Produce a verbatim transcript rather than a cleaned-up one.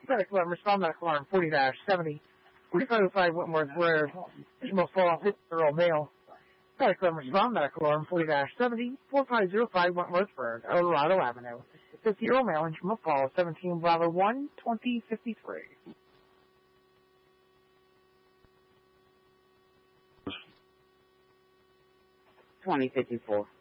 Medic alarm, respond medical alarm forty dash seventy. five oh five Whitworth Road, Ishmael Falls, fifty-year-old male. Medic alarm, respond medical alarm forty dash seventy. forty-five oh five Whitworth Road, Eldorado Avenue. fifty-year-old male, Ishmael Falls, seventeen Bravo one, twenty fifty-three. twenty fifty-four.